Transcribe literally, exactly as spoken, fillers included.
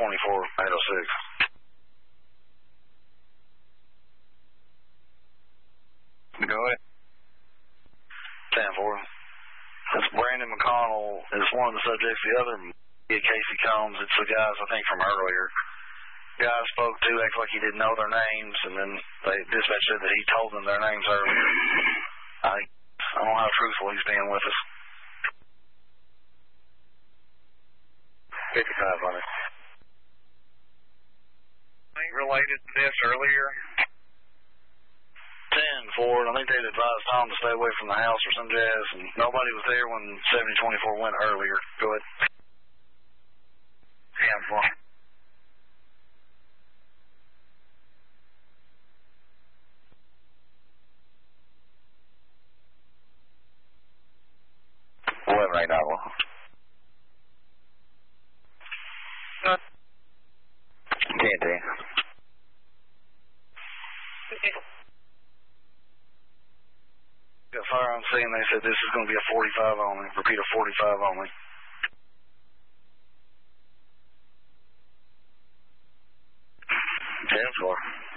twenty-four eight oh six. Go ahead. ten four. That's Brandon McConnell is one of the subjects. The other, Casey Combs, it's the guys, I think, from earlier. The guy I spoke to acts like he didn't know their names, and then they dispatch said that he told them their names earlier. I, I don't know how truthful he's being with us. fifty-five hundred. Related to this earlier? ten four, I think they'd advised Tom to stay away from the house or some jazz, and nobody was there when seventy twenty-four went earlier. Go ahead. ten four. eleven eight nine one. Uh, ten ten. Got fire on scene. They said this is going to be a forty-five only. Repeat, a forty-five only. ten four.